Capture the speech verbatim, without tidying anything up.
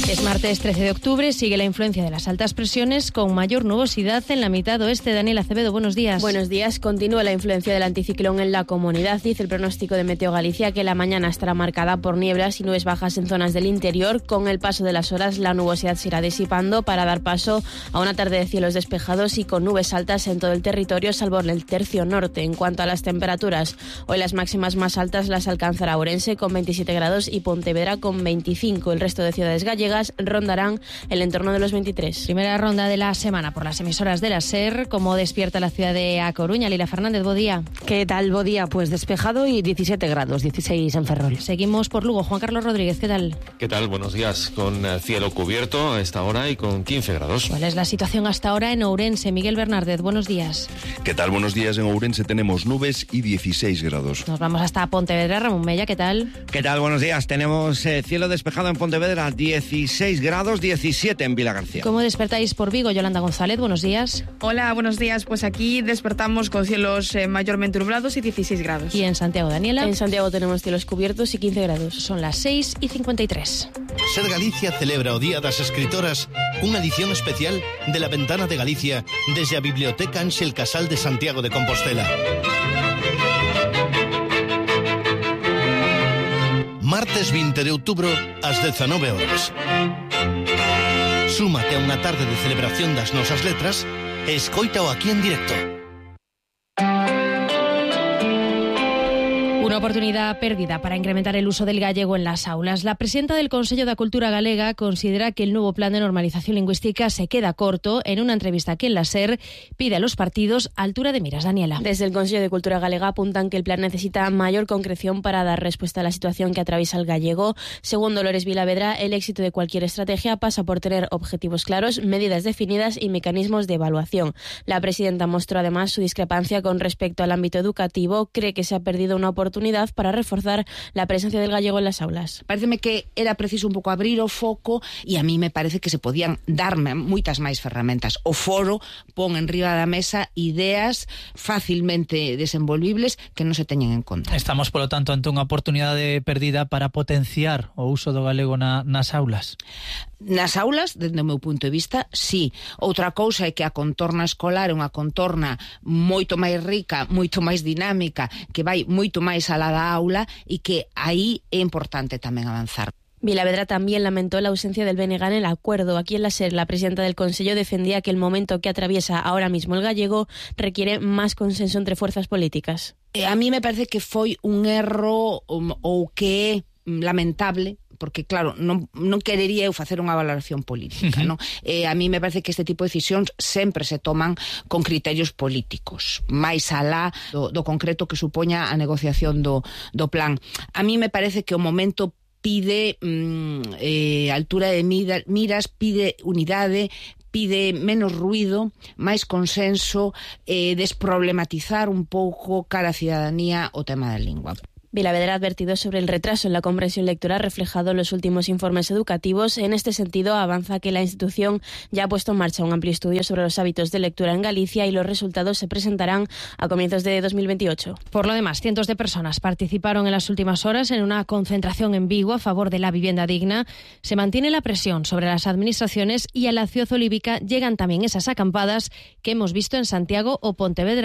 Es martes trece de octubre, sigue la influencia de las altas presiones con mayor nubosidad en la mitad oeste. Daniel Acevedo, buenos días. Buenos días. Continúa la influencia del anticiclón en la comunidad. Dice el pronóstico de Meteo Galicia que la mañana estará marcada por nieblas y nubes bajas en zonas del interior. Con el paso de las horas, la nubosidad se irá disipando para dar paso a una tarde de cielos despejados y con nubes altas en todo el territorio, salvo en el tercio norte. En cuanto a las temperaturas, hoy las máximas más altas las alcanzará Ourense con veintisiete grados y Pontevedra con veinticinco. El resto de ciudades gallegas rondarán el entorno de los veintitrés. Primera ronda de la semana por las emisoras de la SER. ¿Cómo despierta la ciudad de A Coruña? Lila Fernández, bo día. ¿Qué tal, bo día? Pues despejado y diecisiete grados, dieciséis en Ferrol. Seguimos por Lugo. Juan Carlos Rodríguez, ¿qué tal? ¿Qué tal? Buenos días. Con cielo cubierto a esta hora y con quince grados. ¿Cuál es la situación hasta ahora en Ourense? Miguel Bernárdez, buenos días. ¿Qué tal? Buenos días. En Ourense tenemos nubes y dieciséis grados. Nos vamos hasta Pontevedra. Ramón Mella, ¿qué tal? ¿Qué tal? Buenos días. Tenemos eh, cielo despejado en Pontevedra, dieciséis grados, diecisiete en Vilagarcía. ¿Cómo despertáis por Vigo? Yolanda González, buenos días. Hola, buenos días. Pues aquí despertamos con cielos eh, mayormente nublados y dieciséis grados. ¿Y en Santiago, Daniela? En Santiago tenemos cielos cubiertos y quince grados. Son las seis y cincuenta y tres. Ser Galicia celebra o Día das Escritoras unha edición especial de La Ventana de Galicia desde a Biblioteca Ángel Casal de Santiago de Compostela. Martes veinte de outubro ás dezanove horas. Súmate a unha tarde de celebración das nosas letras e escoítao aquí en directo. Una oportunidad perdida para incrementar el uso del gallego en las aulas. La presidenta del Consello da Cultura Galega considera que el nuevo plan de normalización lingüística se queda corto. En una entrevista aquí en la SER, pide a los partidos altura de miras. Daniela. Desde el Consello de Cultura Galega apuntan que el plan necesita mayor concreción para dar respuesta a la situación que atraviesa el gallego. Según Dolores Vilavedra, el éxito de cualquier estrategia pasa por tener objetivos claros, medidas definidas y mecanismos de evaluación. La presidenta mostró además su discrepancia con respecto al ámbito educativo. Cree que se ha perdido una oportunidad para reforzar la presencia del gallego en las aulas. Pareceme que era preciso un pouco abrir o foco e a mí me parece que se podían dar moitas máis ferramentas. O foro pon en riba da mesa ideas facilmente desenvolvibles que non se teñen en conta. Estamos, polo tanto, ante unha oportunidade perdida para potenciar o uso do galego na, nas aulas. Nas aulas, desde o meu punto de vista, sí. Outra cousa é que a contorna escolar é unha contorna moito máis rica, moito máis dinámica, que vai moito máis alá da aula e que aí é importante tamén avanzar. Vilavedra también lamentó la ausencia del B N G en el acuerdo. Aquí en la SER, la presidenta del Consello defendía que el momento que atraviesa ahora mismo el gallego requiere más consenso entre fuerzas políticas. Eh, a mí me parece que foi un erro um, ou que é lamentable, porque claro, non, non querería eu facer unha valoración política, non? Eh, a mí me parece que este tipo de decisións sempre se toman con criterios políticos, máis alá do, do concreto que supoña a negociación do, do plan. A mí me parece que o momento pide mm, eh, altura de mira, miras, pide unidade, pide menos ruido, máis consenso, eh, desproblematizar un pouco cara a cidadanía o tema da lingua. Vilavedra ha advertido sobre el retraso en la comprensión lectora reflejado en los últimos informes educativos. En este sentido, avanza que la institución ya ha puesto en marcha un amplio estudio sobre los hábitos de lectura en Galicia y los resultados se presentarán a comienzos de dos mil veintiocho. Por lo demás, cientos de personas participaron en las últimas horas en una concentración en Vigo a favor de la vivienda digna. Se mantiene la presión sobre las administraciones y a la ciudad olívica llegan también esas acampadas que hemos visto en Santiago o Pontevedra.